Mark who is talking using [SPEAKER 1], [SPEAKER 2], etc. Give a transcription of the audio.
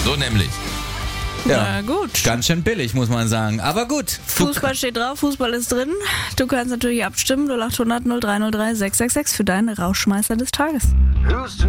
[SPEAKER 1] So nämlich.
[SPEAKER 2] Na gut.
[SPEAKER 3] Ganz schön billig, muss man sagen. Aber gut.
[SPEAKER 2] Fußball steht drauf, Fußball ist drin. Du kannst natürlich abstimmen. 0800 0303 666 für deinen Rauschmeißer des Tages.